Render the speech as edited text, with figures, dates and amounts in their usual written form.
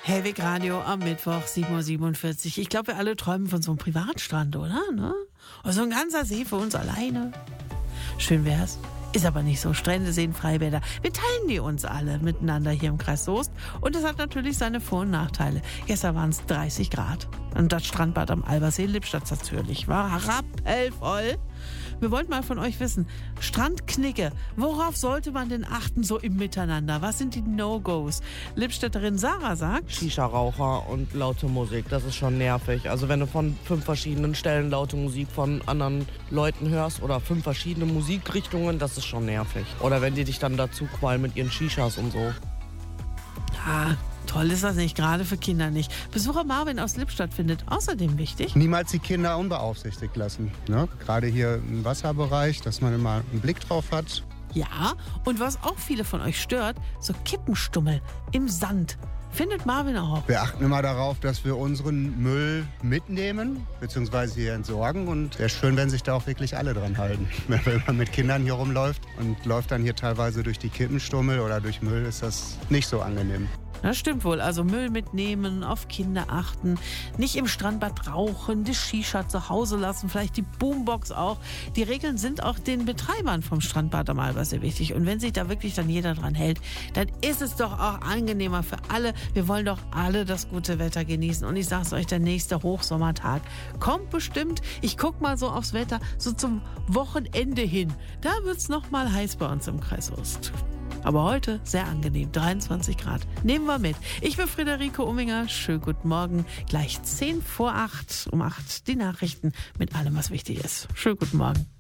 Hellwig Radio am Mittwoch, 7:47 Uhr. Ich glaube, wir alle träumen von so einem Privatstrand, oder? Ne? Oder so ein ganzer See für uns alleine. Schön wär's. Ist aber nicht so. Strände, Seen, Freibäder. Wir teilen die uns alle miteinander hier im Kreis Soest. Und das hat natürlich seine Vor- und Nachteile. Gestern waren es 30 Grad. Und das Strandbad am Albersee in Lippstadt natürlich war rappelvoll. Wir wollten mal von euch wissen, Strandknicke, worauf sollte man denn achten so im Miteinander? Was sind die No-Gos? Lippstädterin Sarah sagt, Shisha-Raucher und laute Musik, das ist schon nervig. Also wenn du von 5 verschiedenen Stellen laute Musik von anderen Leuten hörst oder 5 verschiedene Musikrichtungen, das ist schon nervig. Oder wenn die dich dann dazu qualmen mit ihren Shishas und so. toll ist das nicht, gerade für Kinder nicht. Besucher Marvin aus Lippstadt findet außerdem wichtig, niemals die Kinder unbeaufsichtigt lassen. Ne? Gerade hier im Wasserbereich, dass man immer einen Blick drauf hat. ja, und was auch viele von euch stört, so Kippenstummel im Sand. Findet Marvin auch. Wir achten immer darauf, dass wir unseren Müll mitnehmen bzw. hier entsorgen. Und wäre schön, wenn sich da auch wirklich alle dran halten. Wenn man mit Kindern hier rumläuft und läuft dann hier teilweise durch die Kippenstummel oder durch Müll, ist das nicht so angenehm. Das stimmt wohl. Also Müll mitnehmen, auf Kinder achten, nicht im Strandbad rauchen, die Shisha zu Hause lassen, vielleicht die Boombox auch. Die Regeln sind auch den Betreibern vom Strandbad am Albersee wichtig. Und wenn sich da wirklich dann jeder dran hält, dann ist es doch auch angenehmer für alle. Wir wollen doch alle das gute Wetter genießen. Und ich sag's euch, der nächste Hochsommertag kommt bestimmt. Ich guck mal so aufs Wetter, so zum Wochenende hin. Da wird's noch mal heiß bei uns im Kreis Ost. Aber heute sehr angenehm, 23 Grad. Nehmen wir mit. Ich bin Friederike Umminger. Schönen guten Morgen. Gleich 7:50 um 8 die Nachrichten mit allem, was wichtig ist. Schönen guten Morgen.